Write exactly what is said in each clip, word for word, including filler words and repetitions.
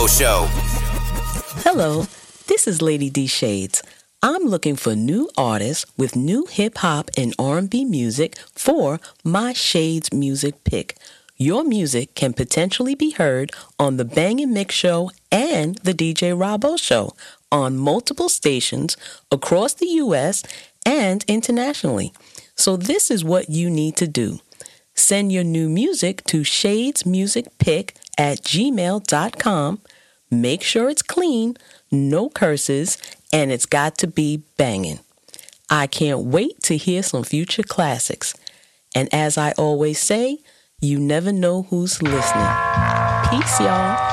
Show. Hello, this is Lady D Shades. I'm looking for new artists with new hip-hop and R and B music for my Shades Music Pick. Your music can potentially be heard on the Bang and Mix Show and the D J Robbo Show on multiple stations across the U S and internationally. So this is what you need to do. Send your new music to shadesmusicpick at gmail dot com. Make sure it's clean, no curses, and it's got to be banging. I can't wait to hear some future classics. And as I always say, you never know who's listening. Peace, y'all.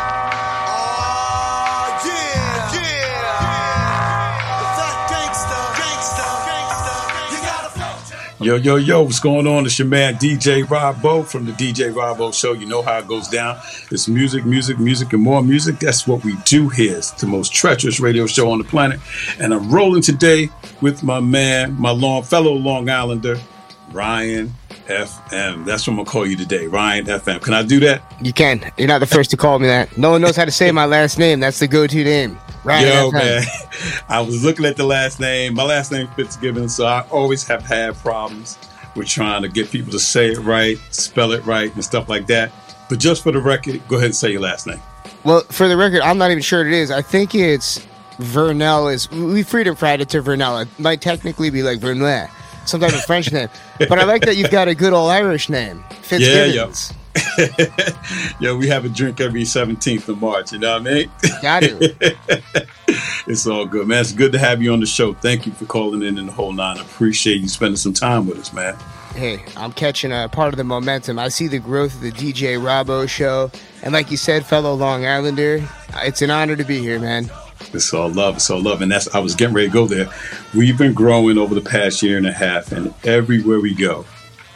Yo, yo, yo, what's going on? It's your man D J Robbo from the D J Robbo Show. You know how it goes down. It's music, music, music, and more music. That's what we do here. It's the most treacherous radio show on the planet. And I'm rolling today with my man, my long fellow Long Islander, Ryan F M. That's what I'm going to call you today, Ryan F M. Can I do that? You can. You're not the first to call me that. No one knows how to say my last name. That's the go-to name. Ryan Yo, F M. man, I was looking at the last name. My last name Fitzgibbon, so I always have had problems with trying to get people to say it right, spell it right, and stuff like that. But just for the record, go ahead and say your last name. Well, for the record, I'm not even sure what it is. I think it's Vernel. Is we freedom fried it to Vernel. It might technically be like Vernel, some type of French name. But I like that you've got a good old Irish name, Fitzgibbons. Yeah, yo, we have a drink every seventeenth of March, you know what I mean? Got it. It's all good, man. It's good to have you on the show. Thank you for calling in and the whole nine. I appreciate you spending some time with us, man. Hey, I'm catching a part of the momentum. I see the growth of the D J Robbo Show. And like you said, fellow Long Islander, it's an honor to be here, man. It's all love. It's all love. And that's, I was getting ready to go there. We've been growing over the past year and a half, and everywhere we go,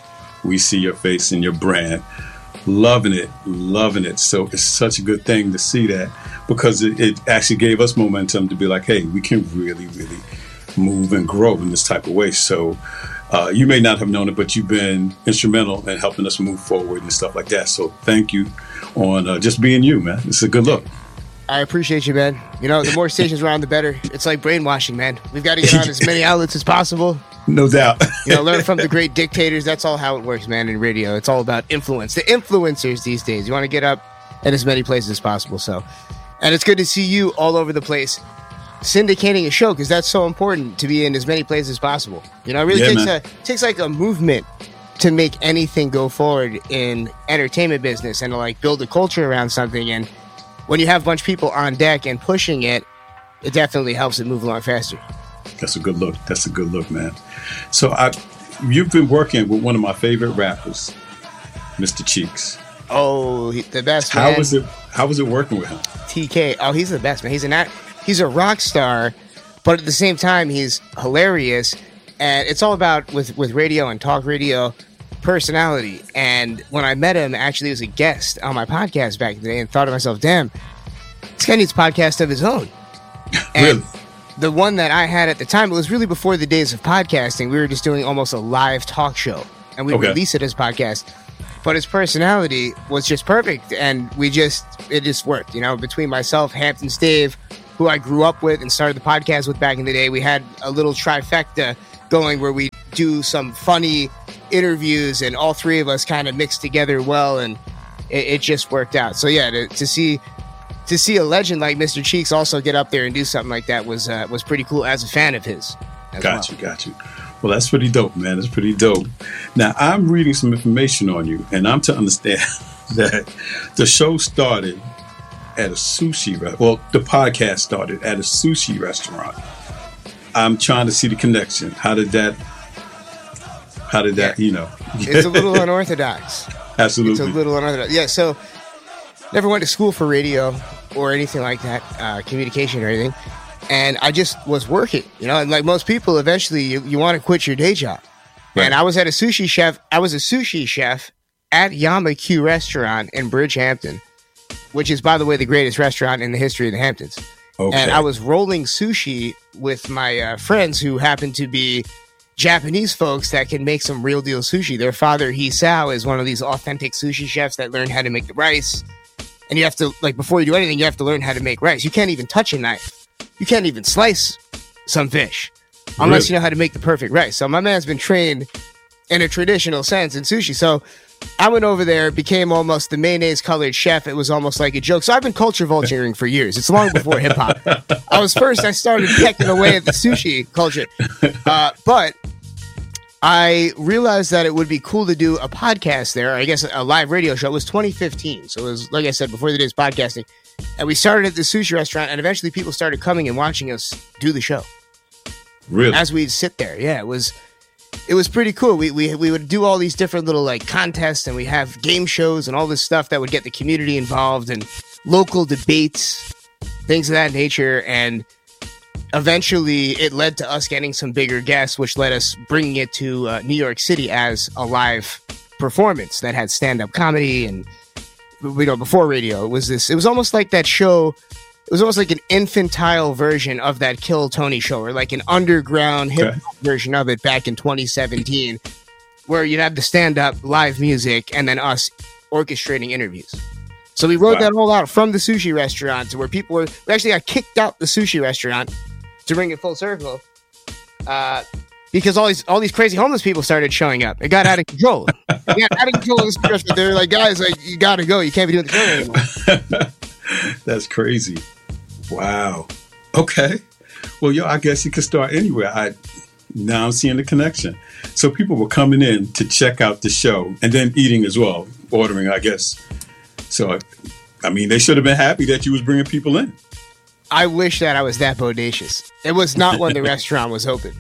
we see your face and your brand. Loving it, loving it. So it's such a good thing to see that, because it, it actually gave us momentum to be like, hey, we can really, really move and grow in this type of way. So uh, you may not have known it, but you've been instrumental in helping us move forward and stuff like that. So thank you on uh, just being you, man. It's a good look. I appreciate you, man. You know, the more stations around, the better. It's like brainwashing, man. We've got to get on as many outlets as possible. No doubt. You know, learn from the great dictators. That's all how it works, man, in radio. It's all about influence. The influencers these days. You want to get up in as many places as possible. So, and it's good to see you all over the place syndicating a show, because that's so important, to be in as many places as possible. You know, it really yeah, takes a takes like a movement to make anything go forward in entertainment business, and to like build a culture around something. And when you have a bunch of people on deck and pushing it, it definitely helps it move along faster. That's a good look. That's a good look, man. So I, you've been working with one of my favorite rappers, Mister Cheeks. Oh, he, the best, man. How was it? How was it working with him? T K. Oh, he's the best, man. He's an act, he's a rock star, but at the same time, he's hilarious. And it's all about, with with radio and talk radio, personality. And when I met him, actually, he was a guest on my podcast back in the day, and thought to myself, damn, this guy needs a podcast of his own. And really? The one that I had at the time, it was really before the days of podcasting. We were just doing almost a live talk show, and we okay. released it as a podcast. But his personality was just perfect, and we just, it just worked. You know, between myself, Hampton Stave, who I grew up with and started the podcast with back in the day, we had a little trifecta going where we do some funny interviews, and all three of us kind of mixed together well, and it, it just worked out. So yeah, to, to see to see a legend like Mister Cheeks also get up there and do something like that was uh, was pretty cool as a fan of his. Got well. you, got you. Well, that's pretty dope, man. That's pretty dope. Now, I'm reading some information on you, and I'm to understand that the show started at a sushi restaurant. Well, the podcast started at a sushi restaurant. I'm trying to see the connection. How did that, how did that, yeah. you know? It's a little unorthodox. Absolutely. It's a little unorthodox. Yeah, so never went to school for radio or anything like that, uh, communication or anything. And I just was working, you know, and like most people, eventually you, you want to quit your day job. Right. And I was at a sushi chef. I was a sushi chef at Yama-Q restaurant in Bridgehampton, which is, by the way, the greatest restaurant in the history of the Hamptons. Okay. And I was rolling sushi with my uh, friends who happen to be Japanese folks that can make some real deal sushi. Their father, Hisao, is one of these authentic sushi chefs that learned how to make the rice And you have to, like, before you do anything, you have to learn how to make rice. You can't even touch a knife. You can't even slice some fish unless really? you know how to make the perfect rice. So my man's been trained in a traditional sense in sushi. So I went over there, became almost the mayonnaise colored chef. It was almost like a joke. So I've been culture vulturing for years. It's long before hip hop. I was first, I started pecking away at the sushi culture. Uh, but I realized that it would be cool to do a podcast there. I guess a live radio show. It was twenty fifteen. So it was, like I said, before the days of podcasting. And we started at the sushi restaurant, and eventually people started coming and watching us do the show. Really? As we'd sit there. Yeah, it was it was pretty cool. We we we would do all these different little like contests, and we have game shows and all this stuff that would get the community involved, and local debates, things of that nature. And eventually it led to us getting some bigger guests, which led us bringing it to uh, New York City as a live performance that had stand-up comedy. And you know, before radio, it was this, it was almost like that show. It was almost like an infantile version of that Kill Tony show, or like an underground hip hop okay. version of it back in twenty seventeen, where you'd have the stand-up live music and then us orchestrating interviews. So we wrote wow. that all out from the sushi restaurant to where people were, we actually got kicked out the sushi restaurant to bring it full circle, uh, because all these all these crazy homeless people started showing up. It got out of control. It got out of control of this restaurant. They were like, guys, like, you gotta go. You can't be doing the show anymore. That's crazy. Wow. Okay. Well, yo, I guess you could start anywhere. I now I'm seeing the connection. So people were coming in to check out the show and then eating as well, ordering, I guess. So, I mean, they should have been happy that you was bringing people in. I wish that I was that bodacious. It was not when the restaurant was open.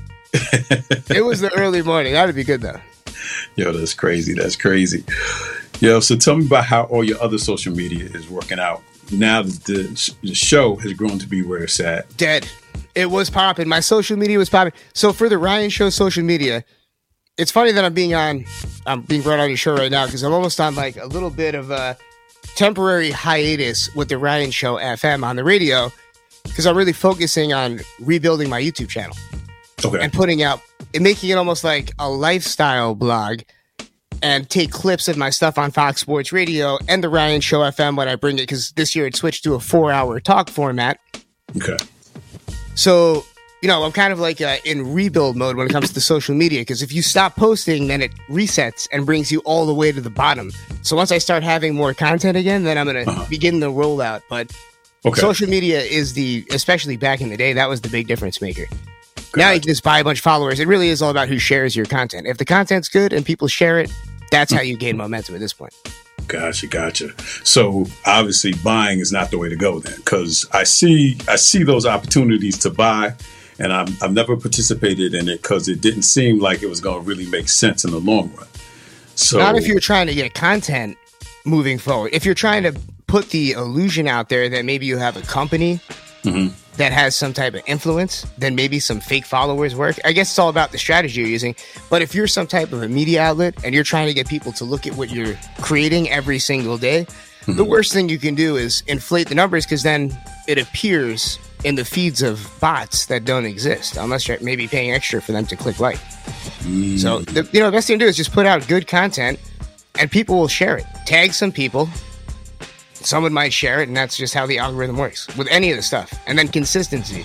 It was the early morning. That'd be good, though. Yo, that's crazy. That's crazy. Yo, so tell me about how all your other social media is working out now that the, the show has grown to be where it's at. Dead. It was popping. My social media was popping. So for the Ryan Show social media, it's funny that I'm being on, I'm being brought on your show right now because I'm almost on like a little bit of a temporary hiatus with the Ryan Show F M on the radio, because I'm really focusing on rebuilding my YouTube channel. Okay. And putting out and making it almost like a lifestyle blog, and take clips of my stuff on Fox Sports Radio and the Ryan Show F M when I bring it, because this year it switched to a four-hour talk format. Okay. So, you know, I'm kind of like uh, in rebuild mode when it comes to social media, because if you stop posting, then it resets and brings you all the way to the bottom. So once I start having more content again, then I'm going to uh-huh. begin the rollout. But okay. social media is the, especially back in the day, that was the big difference maker. God. Now you can just buy a bunch of followers. It really is all about who shares your content. If the content's good and people share it, that's how you gain momentum at this point. Gotcha, gotcha. So obviously buying is not the way to go then, because I see I see those opportunities to buy, and I'm, I've never participated in it because it didn't seem like it was going to really make sense in the long run. So not if you're trying to get content moving forward. If you're trying to put the illusion out there that maybe you have a company mm-hmm. that has some type of influence, then maybe some fake followers work. I guess it's all about the strategy you're using. But if you're some type of a media outlet and you're trying to get people to look at what you're creating every single day, mm-hmm. the worst thing you can do is inflate the numbers, because then it appears in the feeds of bots that don't exist, unless you're maybe paying extra for them to click like. Mm. So, the, you know, the best thing to do is just put out good content and people will share it. Tag some people. Someone might share it, and that's just how the algorithm works with any of the stuff. And then consistency.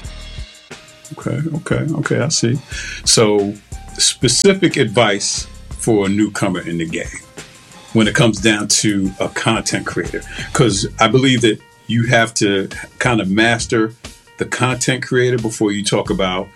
Okay, okay, okay, I see. So, specific advice for a newcomer in the game when it comes down to a content creator. Because I believe that you have to kind of master the content creator before you talk about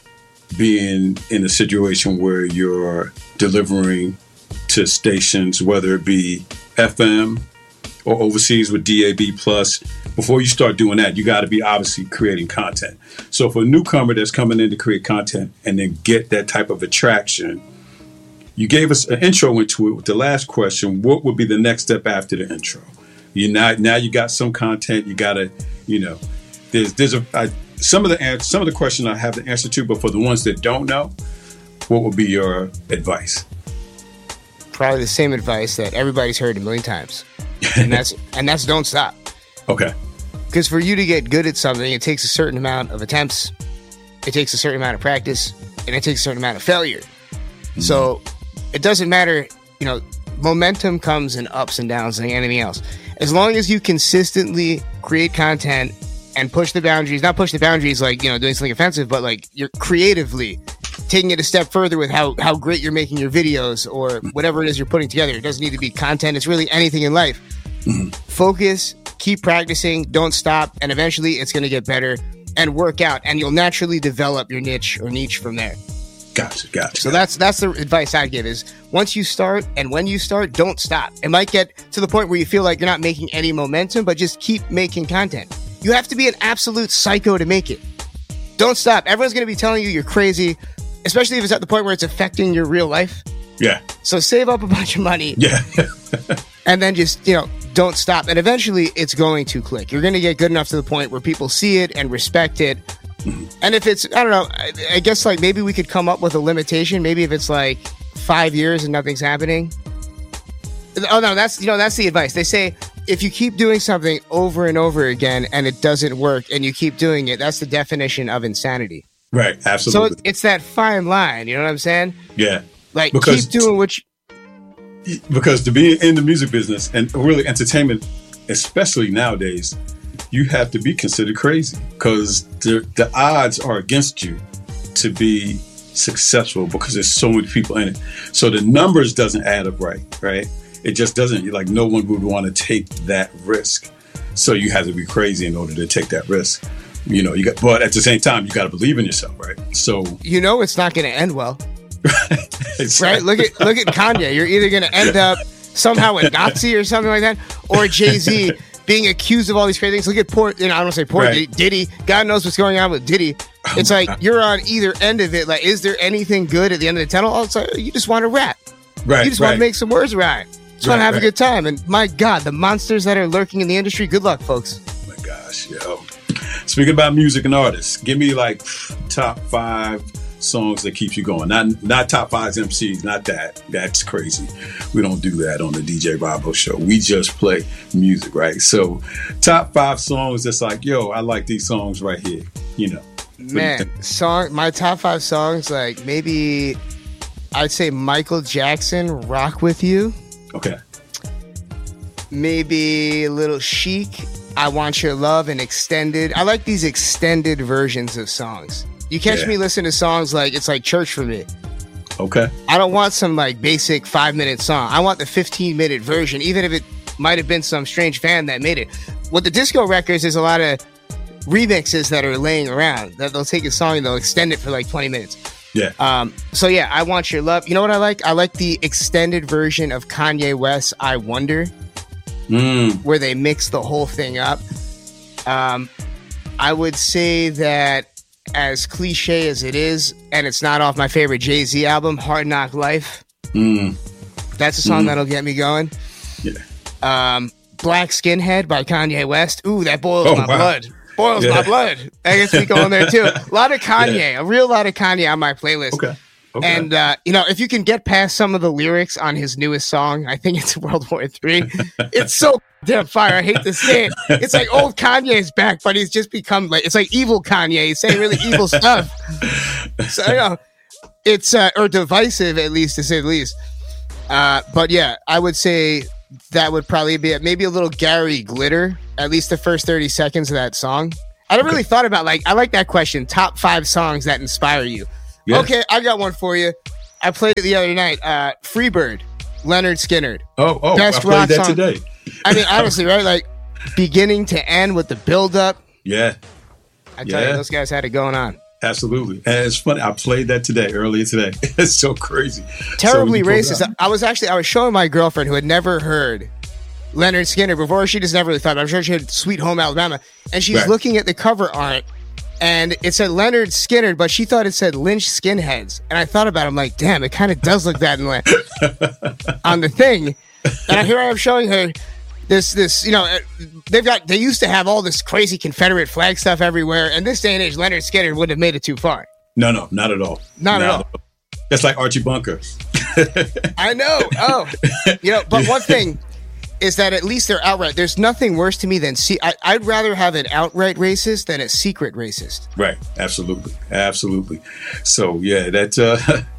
being in a situation where you're delivering to stations, whether it be F M or overseas with D A B plus. Before you start doing that, you got to be obviously creating content. So for a newcomer that's coming in to create content and then get that type of attraction, you gave us an intro into it with the last question. What would be the next step after the intro? You now, now you got some content. You got to, you know, there's there's a I, some of the some of the questions I have the answer to, but for the ones that don't know, what would be your advice? Probably the same advice that everybody's heard a million times. And that's and that's don't stop. Okay. Because for you to get good at something, it takes a certain amount of attempts, it takes a certain amount of practice, and it takes a certain amount of failure. Mm-hmm. So it doesn't matter, you know, momentum comes in ups and downs like anything else. As long as you consistently create content and push the boundaries, not push the boundaries like, you know, doing something offensive, but like you're creatively taking it a step further with how, how great you're making your videos or whatever it is you're putting together. It doesn't need to be content. It's really anything in life. Mm-hmm. Focus, keep practicing, don't stop, and eventually it's going to get better and work out, and you'll naturally develop your niche or niche from there. Gotcha, gotcha. So that's that's the advice I give is once you start and when you start, don't stop. It might get to the point where you feel like you're not making any momentum, but just keep making content. You have to be an absolute psycho to make it. Don't stop. Everyone's going to be telling you you're crazy, especially if it's at the point where it's affecting your real life. Yeah. So save up a bunch of money. Yeah. And then just, you know, don't stop. And eventually it's going to click. You're going to get good enough to the point where people see it and respect it. Mm-hmm. And if it's, I don't know, I, I guess like maybe we could come up with a limitation. Maybe if it's like five years and nothing's happening. Oh, no, that's, you know, that's the advice. They say if you keep doing something over and over again and it doesn't work and you keep doing it, that's the definition of insanity. Right. Absolutely. So it's that fine line. You know what I'm saying? Yeah. Like because keep doing what you, because to be in the music business and really entertainment, especially nowadays, you have to be considered crazy because the, the odds are against you to be successful because there's so many people in it. So the numbers doesn't add up right, right? It just doesn't. Like no one would want to take that risk. So you have to be crazy in order to take that risk. You know, you got, but at the same time, you got to believe in yourself, right? So you know it's not going to end well. Exactly. Right? Look at look at Kanye. You're either going to end up somehow a Nazi or something like that, or Jay-Z being accused of all these crazy things. Look at poor, you know, I don't say poor right. Diddy. God knows what's going on with Diddy. It's like you're on either end of it. Like, is there anything good at the end of the tunnel? Oh, it's like you just want to rap. Right. You just right. want to make some words rhyme. Just want to have right. a good time. And my God, the monsters that are lurking in the industry. Good luck, folks. Oh my gosh, yo. Speaking about music and artists, give me like top five songs that keeps you going. Not not top five M Cs, not that. That's crazy. We don't do that on the D J Bobo show. We just play music, right? So top five songs that's like, yo, I like these songs right here. You know. Man, song my top five songs, like maybe I'd say Michael Jackson, Rock With You. Okay. Maybe a little Chic, I Want Your Love, and Extended. I like these extended versions of songs. You catch yeah. me listen to songs like it's like church for me. Okay. I don't want some like basic five minute song. I want the fifteen minute version, even if it might have been some strange fan that made it. With the disco records, there's a lot of remixes that are laying around that they'll take a song and they'll extend it for like twenty minutes. Yeah. Um. So yeah, I Want Your Love. You know what I like? I like the extended version of Kanye West's I Wonder, mm. where they mix the whole thing up. Um, I would say that as cliche as it is, and it's not off my favorite Jay-Z album, Hard Knock Life. Mm. That's a song mm. that'll get me going. Yeah. Um, Black Skinhead by Kanye West. Ooh, that boils oh, my wow. blood. Boils yeah. my blood. I guess we go on there too. A lot of Kanye, yeah. a real lot of Kanye on my playlist. Okay. Okay. And, uh, you know, if you can get past some of the lyrics on his newest song, I think it's World War Three. It's so damn fire. I hate to say it. It's like old Kanye's back, but he's just become like, it's like evil Kanye. He's saying really evil stuff. So, you know, it's, uh, or divisive, at least, to say the least. Uh, but yeah, I would say that would probably be it. Maybe a little Gary Glitter, at least the first thirty seconds of that song. I never really thought about, like, I like that question. Top five songs that inspire you. Yeah. Okay, I got one for you. I played it the other night. Uh, Freebird, Leonard Skinner. Oh, oh, Best I played rock that song. today. I mean, honestly, right? Like, beginning to end with the build-up. Yeah. I tell yeah. you, those guys had it going on. Absolutely. And it's funny. I played that today, earlier today. It's so crazy. Terribly so racist. I was actually, I was showing my girlfriend who had never heard Leonard Skinner before. She just never really thought about it. I'm sure she had Sweet Home Alabama. And she's right. looking at the cover art. And it said Leonard Skinner, but she thought it said Lynch Skinheads. And I thought about it. I'm like, damn, it kind of does look that in the, on the thing. And here I am showing her this, this, you know, they've got, they used to have all this crazy Confederate flag stuff everywhere. And this day and age, Leonard Skinner wouldn't have made it too far. No, no, not at all. Not, not at all. all. That's like Archie Bunker. I know. Oh, you know, but one thing is that at least they're outright. There's nothing worse to me than see. I, I'd rather have an outright racist than a secret racist. Right. Absolutely. Absolutely. So yeah, that uh,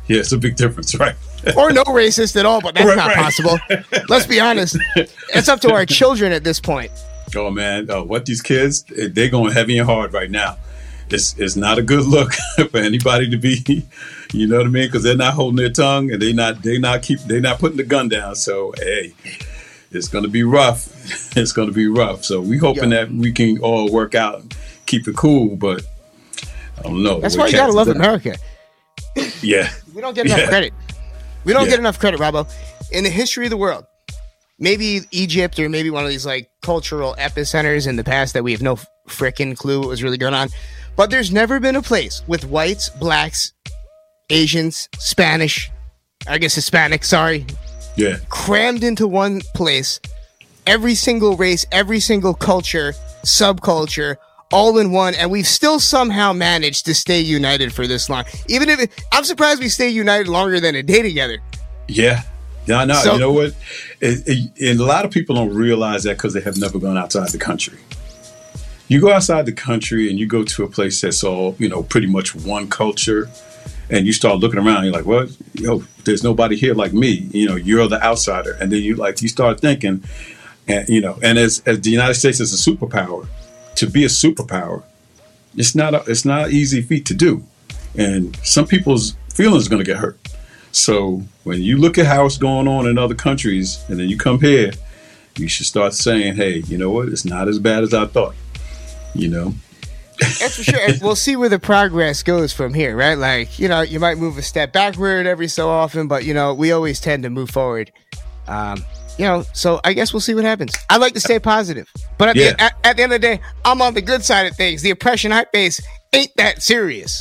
Yeah, it's a big difference, right? Or no racist at all, but that's right, not right. possible. Let's be honest. It's up to our children at this point. Oh, man. Oh, what these kids, they're going heavy and hard right now. It's, it's not a good look for anybody to be, you know what I mean? Because they're not holding their tongue and they not they not keep they not putting the gun down. So, hey, it's going to be rough. It's going to be rough. So we hoping Yo. that we can all work out and keep it cool, but I don't know. That's why you got to love America. Yeah. We don't get enough yeah. credit. We don't yeah. get enough credit, Robbo. In the history of the world, maybe Egypt or maybe one of these like cultural epicenters in the past that we have no frickin' clue what was really going on. But there's never been a place with whites, blacks, Asians, Spanish, I guess Hispanic, sorry. Yeah. Crammed into one place. Every single race, every single culture, subculture, all in one. And we've still somehow managed to stay united for this long. Even if it, I'm surprised we stay united longer than a day together. Yeah. Yeah, no, So- you know what? It, it, and a lot of people don't realize that because they have never gone outside the country. You go outside the country and you go to a place that's all, you know, pretty much one culture, and you start looking around, you're like, well, yo, there's nobody here like me. You know, you're the outsider. And then you like, you start thinking, and you know, and as, as the United States is a superpower, to be a superpower, it's not a, it's not an easy feat to do. And some people's feelings are going to get hurt. So when you look at how it's going on in other countries and then you come here, you should start saying, hey, you know what? It's not as bad as I thought. You know, That's for sure. And we'll see where the progress goes from here, right? Like, you know, you might move a step backward every so often, but, you know, we always tend to move forward. Um, you know, so I guess we'll see what happens. I like to stay positive. But at, Yeah. the, at, at the end of the day, I'm on the good side of things. The oppression I face ain't that serious.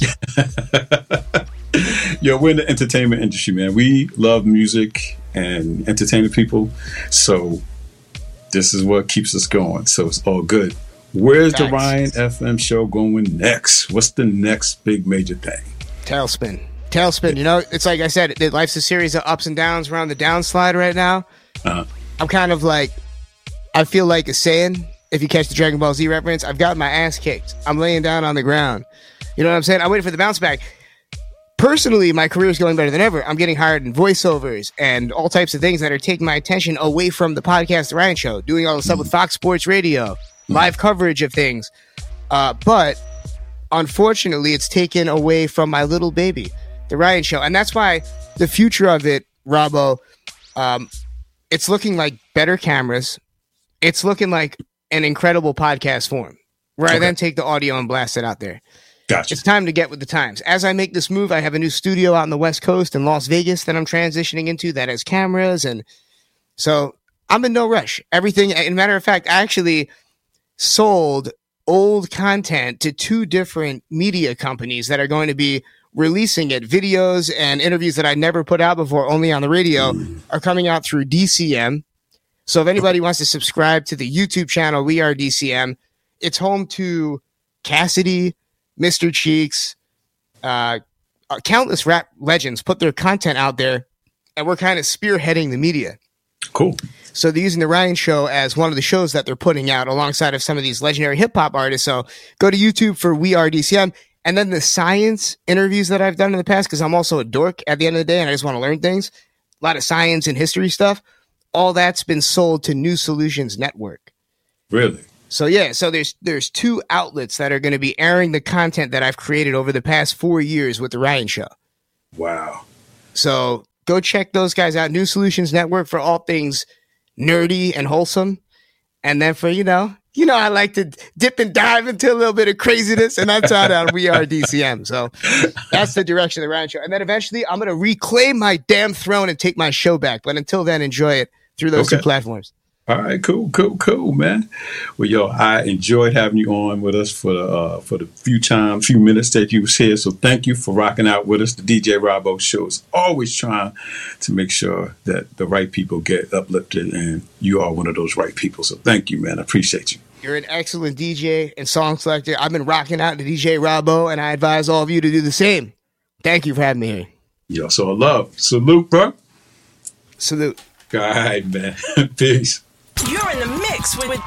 Yo, we're in the entertainment industry, man. We love music and entertaining people. So this is what keeps us going. So it's all good. Where's the Facts. Ryan F M show going next? What's the next big major thing? Tailspin. Tailspin. You know, it's like I said, it, life's a series of ups and downs. We're on the downslide right now. Uh-huh. I'm kind of like, I feel like a Saiyan. If you catch the Dragon Ball Z reference, I've got my ass kicked. I'm laying down on the ground. You know what I'm saying? I'm waiting for the bounce back. Personally, my career is going better than ever. I'm getting hired in voiceovers and all types of things that are taking my attention away from the podcast, The Ryan Show, doing all the stuff with Fox Sports Radio, live coverage of things. Uh, but unfortunately, it's taken away from my little baby, The Ryan Show. And that's why the future of it, Robbo, um, it's looking like better cameras. It's looking like an incredible podcast form where I Okay. then take the audio and blast it out there. Gotcha. It's time to get with the times. As I make this move, I have a new studio out in the West Coast in Las Vegas that I'm transitioning into that has cameras. And so I'm in no rush. Everything, as a matter of fact, I actually sold old content to two different media companies that are going to be releasing it. Videos and interviews that I never put out before, only on the radio, are coming out through D C M. So if anybody wants to subscribe to the YouTube channel, We Are D C M, it's home to Cassidy, Mister Cheeks, uh, uh, countless rap legends put their content out there, and we're kind of spearheading the media. Cool. So they're using the Ryan Show as one of the shows that they're putting out alongside of some of these legendary hip hop artists. So go to YouTube for We Are D C M. And then the science interviews that I've done in the past, because I'm also a dork at the end of the day and I just want to learn things. A lot of science and history stuff. All that's been sold to New Solutions Network. Really? So yeah, so there's there's two outlets that are going to be airing the content that I've created over the past four years with the Ryan Show. Wow. So go check those guys out. New Solutions Network for all things nerdy and wholesome. And then for, you know, you know, I like to dip and dive into a little bit of craziness, and that's out on We Are D C M. So that's the direction of the Ryan Show. And then eventually I'm going to reclaim my damn throne and take my show back. But until then, enjoy it through those Okay. two platforms. All right, cool, cool, cool, man. Well, yo, I enjoyed having you on with us for the uh, for the few time, few minutes that you was here. So thank you for rocking out with us. The D J Robbo Show is always trying to make sure that the right people get uplifted, and you are one of those right people. So thank you, man. I appreciate you. You're an excellent D J and song selector. I've been rocking out to D J Robbo, and I advise all of you to do the same. Thank you for having me here. Yo, so love, salute, bro. Salute. All right, man. Peace. You're in the mix with